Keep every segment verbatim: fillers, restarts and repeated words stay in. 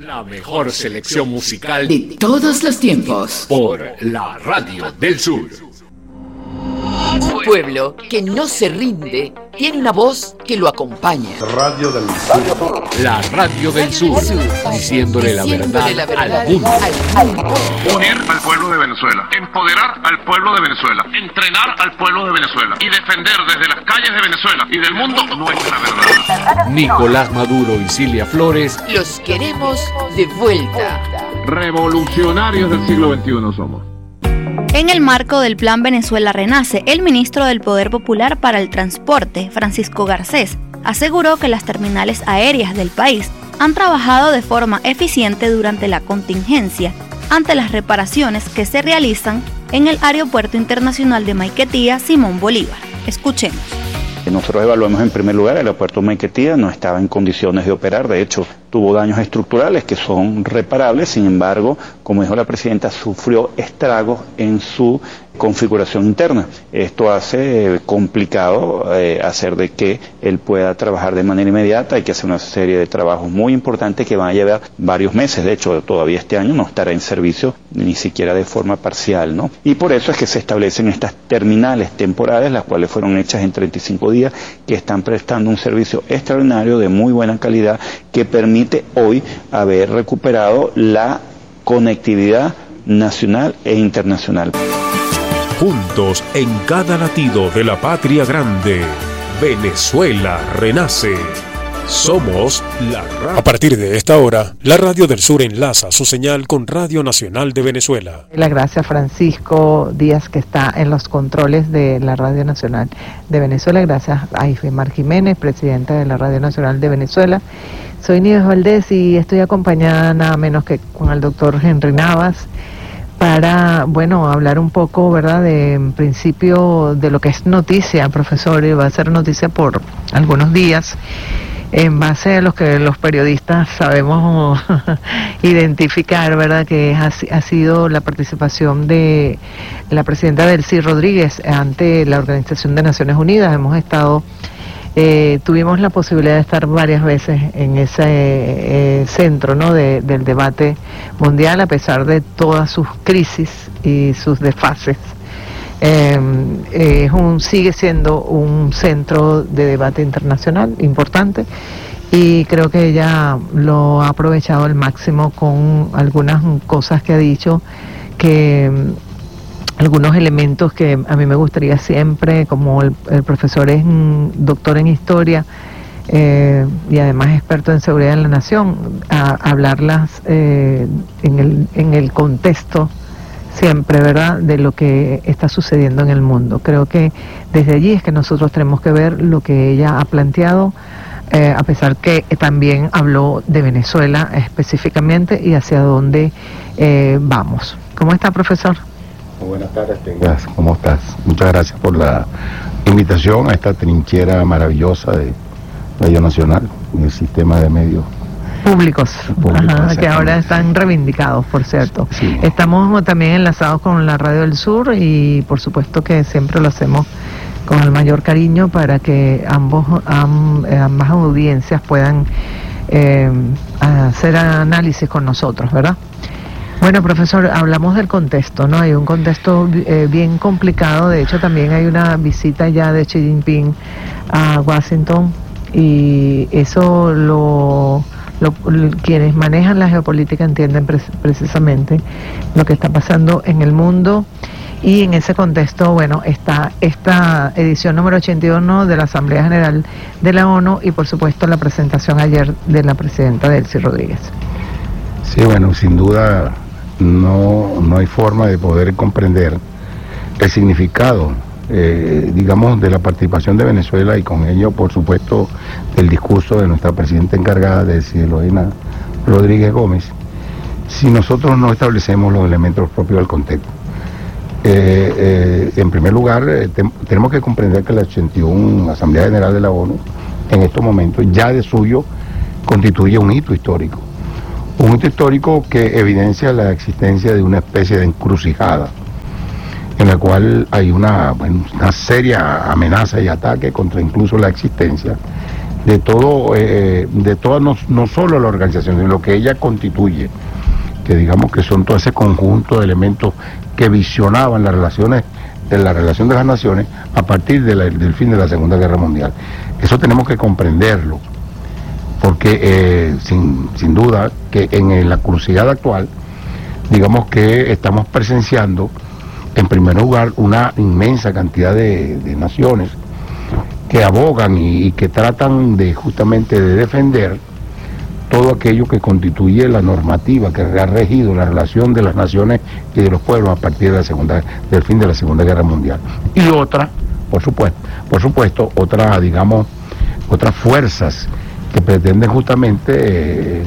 La mejor selección musical de todos los tiempos. Por la Radio del Sur. Un pueblo que no se rinde tiene una voz que lo acompaña. Radio del Sur. La Radio del Sur, diciéndole la verdad, la verdad al mundo. Unir al pueblo de Venezuela, empoderar al pueblo de Venezuela, entrenar al pueblo de Venezuela y defender desde las calles de Venezuela y del mundo nuestra verdad. Nicolás Maduro y Cilia Flores. Los queremos de vuelta. Revolucionarios del siglo veintiuno somos. En el marco del Plan Venezuela Renace, el ministro del Poder Popular para el Transporte, Francisco Garcés, aseguró que las terminales aéreas del país han trabajado de forma eficiente durante la contingencia ante las reparaciones que se realizan en el Aeropuerto Internacional de Maiquetía Simón Bolívar. Escuchemos. Nosotros evaluamos en primer lugar el aeropuerto Maiquetía, no estaba en condiciones de operar, de hecho tuvo daños estructurales que son reparables, sin embargo, como dijo la presidenta, sufrió estragos en su configuración interna. Esto hace eh, complicado eh, hacer de que él pueda trabajar de manera inmediata. Hay que hacer una serie de trabajos muy importantes que van a llevar varios meses. De hecho, todavía este año no estará en servicio ni siquiera de forma parcial, ¿no? Y por eso es que se establecen estas terminales temporales, las cuales fueron hechas en treinta y cinco días, que están prestando un servicio extraordinario de muy buena calidad que permite hoy haber recuperado la conectividad nacional e internacional. Juntos en cada latido de la patria grande, Venezuela renace. Somos la radio. A partir de esta hora, la Radio del Sur enlaza su señal con Radio Nacional de Venezuela. La gracias Francisco Díaz, que está en los controles de la Radio Nacional de Venezuela. Gracias a Ifemar Jiménez, presidenta de la Radio Nacional de Venezuela. Soy Nieves Valdés y estoy acompañada nada menos que con el doctor Henry Navas, para, bueno, hablar un poco, ¿verdad?, de, en principio, de lo que es noticia, profesor, y va a ser noticia por algunos días, en base a lo que los periodistas sabemos identificar, ¿verdad?, que ha, ha sido la participación de la presidenta Delcy Rodríguez ante la Organización de Naciones Unidas. Hemos estado... Eh, tuvimos la posibilidad de estar varias veces en ese eh, centro, ¿no?, de, del debate mundial, a pesar de todas sus crisis y sus desfases. Eh, eh, es un, sigue siendo un centro de debate internacional importante y creo que ella lo ha aprovechado al máximo con algunas cosas que ha dicho, que algunos elementos que a mí me gustaría siempre, como el, el profesor es un doctor en historia eh, y además experto en seguridad en la nación, a, a hablarlas eh, en, el, en el contexto siempre, ¿verdad?, de lo que está sucediendo en el mundo. Creo que desde allí es que nosotros tenemos que ver lo que ella ha planteado, eh, a pesar que también habló de Venezuela específicamente y hacia dónde eh, vamos. ¿Cómo está, profesor? Buenas tardes, Tengas. ¿Cómo estás? Muchas gracias por la invitación a esta trinchera maravillosa de Radio Nacional y el sistema de medios públicos, públicos ajá, que ahora están reivindicados, por cierto. Sí. Estamos también enlazados con la Radio del Sur y por supuesto que siempre lo hacemos con el mayor cariño para que ambos am, ambas audiencias puedan eh, hacer análisis con nosotros, ¿verdad? Bueno, profesor, hablamos del contexto, ¿no? Hay un contexto eh, bien complicado. De hecho, también hay una visita ya de Xi Jinping a Washington y eso lo, lo quienes manejan la geopolítica entienden pre- precisamente lo que está pasando en el mundo. Y en ese contexto, bueno, está esta edición número ochenta y uno de la Asamblea General de la ONU y, por supuesto, la presentación ayer de la presidenta Delcy Rodríguez. Sí, bueno, sin duda no, no hay forma de poder comprender el significado, eh, digamos, de la participación de Venezuela y con ello, por supuesto, del discurso de nuestra presidenta encargada, Delcy Eloína Rodríguez Gómez, si nosotros no establecemos los elementos propios del contexto. Eh, eh, en primer lugar, eh, te, tenemos que comprender que la ochenta y una Asamblea General de la ONU, en estos momentos, ya de suyo, constituye un hito histórico. Un hito histórico que evidencia la existencia de una especie de encrucijada, en la cual hay una, bueno, una seria amenaza y ataque contra incluso la existencia de todo, eh, de todas, no, no solo la organización, sino lo que ella constituye, que digamos que son todo ese conjunto de elementos que visionaban las relaciones, de la relación de las naciones a partir de la, del fin de la Segunda Guerra Mundial. Eso tenemos que comprenderlo, porque eh, sin, sin duda que en la crucial actual, digamos que estamos presenciando, en primer lugar, una inmensa cantidad de, de naciones que abogan y, y que tratan de justamente de defender todo aquello que constituye la normativa que ha regido la relación de las naciones y de los pueblos a partir de la segunda, del fin de la Segunda Guerra Mundial. Y otra, por supuesto, por supuesto, otra, digamos, otras fuerzas que pretenden justamente eh,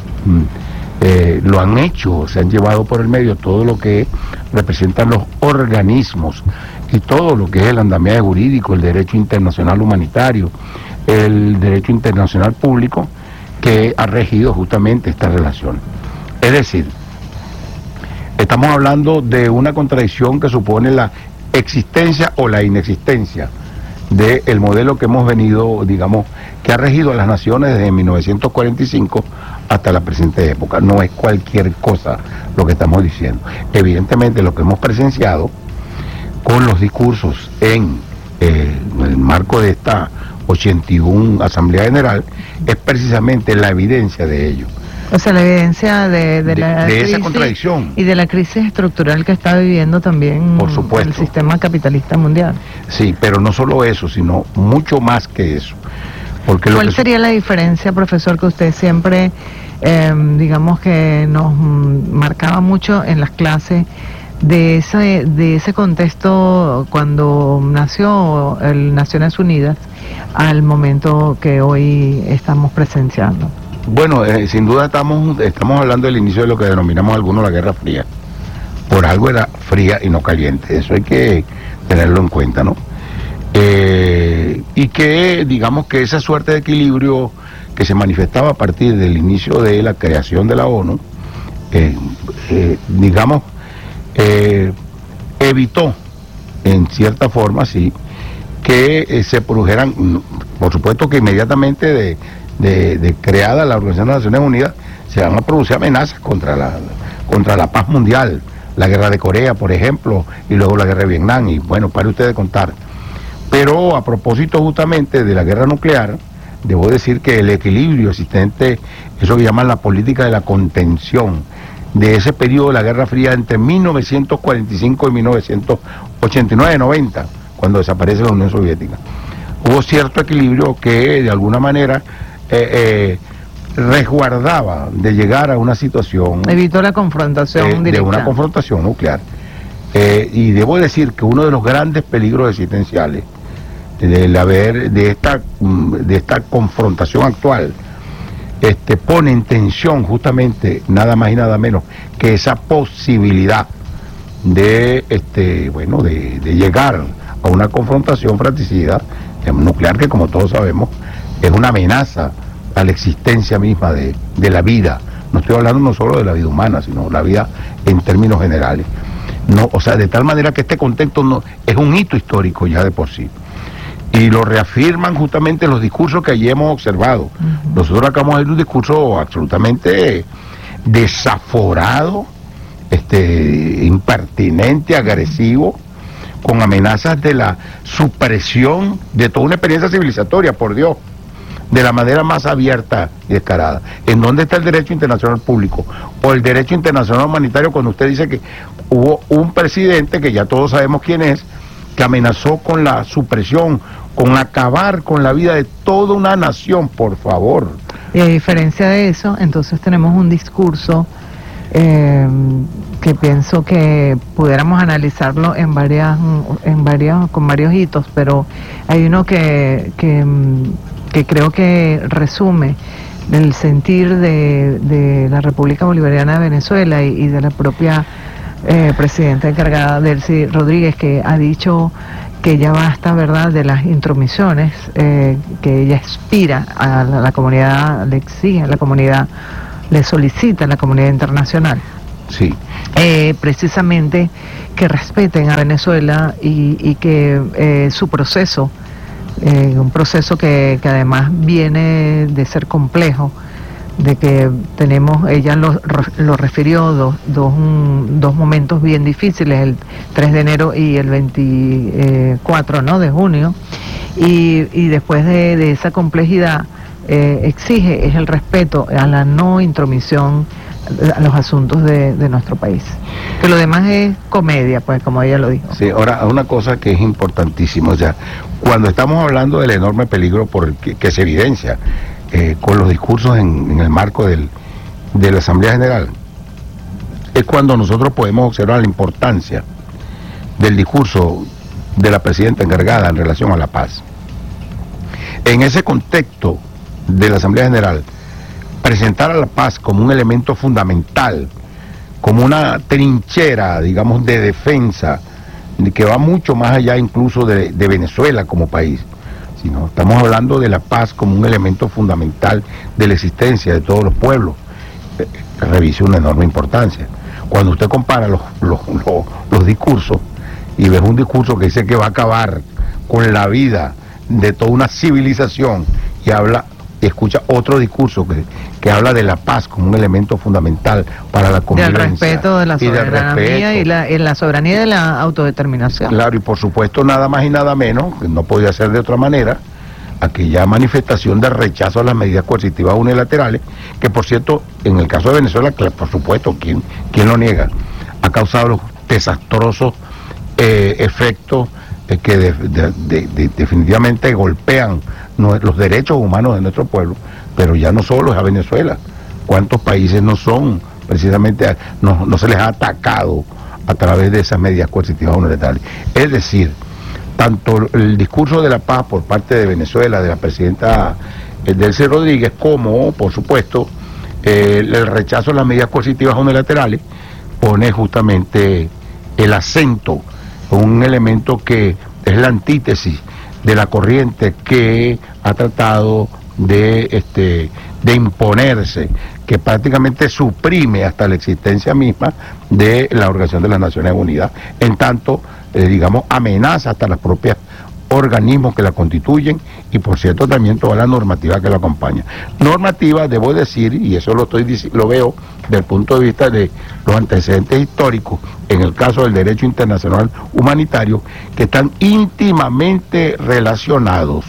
eh, lo han hecho, se han llevado por el medio todo lo que representan los organismos y todo lo que es el andamiaje jurídico, el derecho internacional humanitario, el derecho internacional público, que ha regido justamente esta relación. Es decir, estamos hablando de una contradicción que supone la existencia o la inexistencia del modelo que hemos venido, digamos, que ha regido a las naciones desde mil novecientos cuarenta y cinco hasta la presente época. No es cualquier cosa lo que estamos diciendo. Evidentemente lo que hemos presenciado con los discursos en eh, el marco de esta ochenta y una Asamblea General es precisamente la evidencia de ello. O sea, la evidencia de, de, de, la de crisis esa contradicción. Y de la crisis estructural que está viviendo también Por supuesto. el sistema capitalista mundial. Sí, pero no solo eso, sino mucho más que eso. Porque lo ¿Cuál que sería la diferencia, profesor, que usted siempre, eh, digamos que nos marcaba mucho en las clases, de ese, de ese contexto cuando nació el Naciones Unidas al momento que hoy estamos presenciando? Bueno, eh, sin duda estamos, estamos hablando del inicio de lo que denominamos algunos la Guerra Fría. Por algo era fría y no caliente, eso hay que tenerlo en cuenta, ¿no? Eh, y que digamos que esa suerte de equilibrio que se manifestaba a partir del inicio de la creación de la ONU, eh, eh, digamos, eh, evitó en cierta forma, sí, que eh, se produjeran, por supuesto que inmediatamente de, de, de creada la Organización de las Naciones Unidas, se van a producir amenazas contra la, contra la paz mundial, la guerra de Corea, por ejemplo, y luego la guerra de Vietnam, y bueno, pare usted de contar. Pero a propósito justamente de la guerra nuclear, debo decir que el equilibrio existente, eso que llaman la política de la contención, de ese periodo de la Guerra Fría entre mil novecientos cuarenta y cinco y mil novecientos ochenta y nueve noventa, cuando desaparece la Unión Soviética. Hubo cierto equilibrio que de alguna manera eh, eh, resguardaba de llegar a una situación... Evitó la confrontación eh, directa. De una confrontación nuclear. Eh, y debo decir que uno de los grandes peligros existenciales del haber, de esta, de esta confrontación actual, Este, pone en tensión justamente nada más y nada menos que esa posibilidad de, este, bueno, de, de llegar a una confrontación fratricida nuclear que, como todos sabemos, es una amenaza a la existencia misma de, de la vida. No estoy hablando no solo de la vida humana, sino la vida en términos generales. No, o sea, de tal manera que este contexto no, es un hito histórico ya de por sí. Y lo reafirman justamente los discursos que allí hemos observado. Uh-huh. Nosotros acabamos de ver un discurso absolutamente desaforado, este, impertinente, agresivo, con amenazas de la supresión de toda una experiencia civilizatoria, por Dios, de la manera más abierta y descarada. ¿En dónde está el derecho internacional público o el derecho internacional humanitario cuando usted dice que hubo un presidente, que ya todos sabemos quién es, que amenazó con la supresión, con acabar con la vida de toda una nación, por favor? Y a diferencia de eso, entonces tenemos un discurso eh, que pienso que pudiéramos analizarlo en varias, en varias, con varios hitos, pero hay uno que, que, que creo que resume el sentir de, de la República Bolivariana de Venezuela y, y de la propia eh, presidenta encargada, Delcy Rodríguez, que ha dicho que ya basta, ¿verdad?, de las intromisiones, eh, que ella aspira a la, la comunidad, le exige a la comunidad, le solicita a la comunidad internacional. Sí. Eh, precisamente que respeten a Venezuela y, y que eh, su proceso eh, un proceso que, que además viene de ser complejo, de que tenemos, ella lo, lo refirió, dos, dos, un, dos momentos bien difíciles, el tres de enero y el veinticuatro, ¿no?, de junio, y, y después de, de esa complejidad eh, exige es el respeto a la no intromisión a los asuntos de, de nuestro país, que lo demás es comedia, pues, como ella lo dijo. Sí, ahora una cosa que es importantísima, o sea, cuando estamos hablando del enorme peligro por que, que se evidencia eh, con los discursos en, en el marco del, de la Asamblea General, es cuando nosotros podemos observar la importancia del discurso de la presidenta encargada en relación a la paz. En ese contexto de la Asamblea General, presentar a la paz como un elemento fundamental, como una trinchera, digamos, de defensa, que va mucho más allá incluso de, de Venezuela como país, sino estamos hablando de la paz como un elemento fundamental de la existencia de todos los pueblos, eh, revise una enorme importancia. Cuando usted compara los, los, los, los discursos y ves un discurso que dice que va a acabar con la vida de toda una civilización y habla y escucha otro discurso que, que habla de la paz como un elemento fundamental para la convivencia. Del respeto de la soberanía y, y, la, y la soberanía de la autodeterminación. Claro, y por supuesto nada más y nada menos, que no podía ser de otra manera, aquella manifestación de rechazo a las medidas coercitivas unilaterales, que por cierto, en el caso de Venezuela, por supuesto, ¿quién, quién lo niega? Ha causado los desastrosos eh, efectos eh, que de, de, de, de, definitivamente golpean no, los derechos humanos de nuestro pueblo, pero ya no solo es a Venezuela. ¿Cuántos países no son, precisamente, no, no se les ha atacado a través de esas medidas coercitivas unilaterales? Es decir, tanto el discurso de la paz por parte de Venezuela, de la presidenta Delcy Rodríguez, como, por supuesto, eh, el rechazo a las medidas coercitivas unilaterales, pone justamente el acento, un elemento que es la antítesis de la corriente que ha tratado de, este, de imponerse, que prácticamente suprime hasta la existencia misma de la Organización de las Naciones Unidas, en tanto, eh, digamos, amenaza hasta los propios organismos que la constituyen y, por cierto, también toda la normativa que la acompaña. Normativa, debo decir, y eso lo, estoy, lo veo desde el punto de vista de los antecedentes históricos, en el caso del derecho internacional humanitario, que están íntimamente relacionados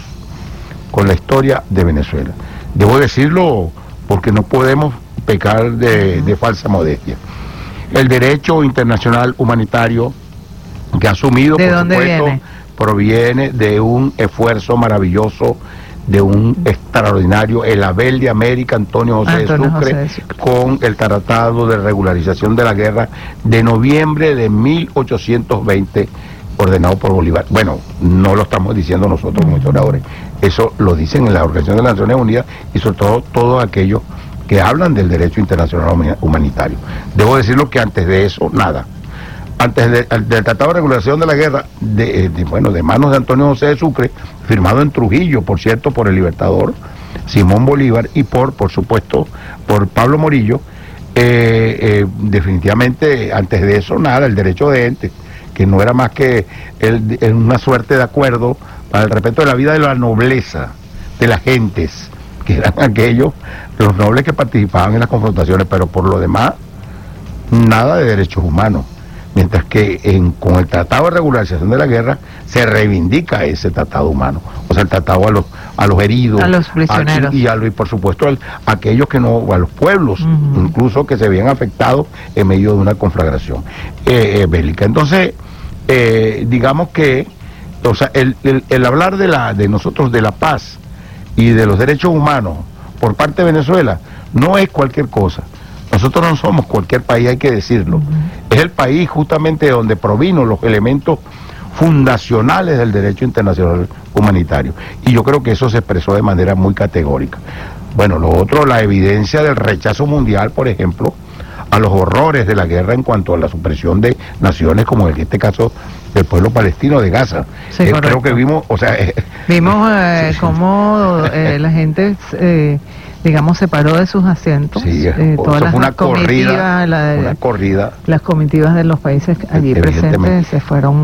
con la historia de Venezuela. Debo decirlo porque no podemos pecar de, de falsa modestia. El derecho internacional humanitario que ha asumido, por supuesto, viene? proviene de un esfuerzo maravilloso, de un extraordinario, el Abel de América, Antonio José, Antonio de Sucre, José de Sucre, con el Tratado de Regularización de la Guerra de noviembre de mil ochocientos veinte, ordenado por Bolívar. Bueno, no lo estamos diciendo nosotros como historiadores, eso lo dicen en la Organización de las Naciones Unidas y sobre todo todos aquellos que hablan del derecho internacional humanitario. Debo decirlo que antes de eso, nada. Antes de, del Tratado de Regulación de la Guerra, de, de, bueno, de manos de Antonio José de Sucre, firmado en Trujillo, por cierto, por el libertador Simón Bolívar y por, por supuesto, por Pablo Morillo, eh, eh, definitivamente, antes de eso, nada, el derecho de ente, que no era más que el, el, una suerte de acuerdo para el respeto de la vida de la nobleza, de las gentes, que eran aquellos, los nobles que participaban en las confrontaciones, pero por lo demás, nada de derechos humanos. Mientras que en, con el Tratado de Regularización de la Guerra se reivindica ese tratado humano, o sea, el tratado a los a los heridos, a los prisioneros, a, y, a, y por supuesto al, a aquellos que no, a los pueblos, uh-huh. incluso que se habían afectado en medio de una conflagración eh, eh, bélica. Entonces, eh, digamos que, o sea, el, el, el hablar de la de nosotros de la paz y de los derechos humanos por parte de Venezuela no es cualquier cosa. Nosotros no somos cualquier país, hay que decirlo. Uh-huh. Es el país justamente donde provino los elementos fundacionales del derecho internacional humanitario. Y yo creo que eso se expresó de manera muy categórica. Bueno, lo otro, la evidencia del rechazo mundial, por ejemplo, a los horrores de la guerra en cuanto a la supresión de naciones, como en este caso del pueblo palestino de Gaza. Sí, eh, creo que vimos, o sea... Eh, vimos eh, sí, cómo eh, la gente... Eh, digamos, separó de sus asientos, sí, eh, todas las una corrida, la de, una corrida. Las comitivas de los países allí presentes se fueron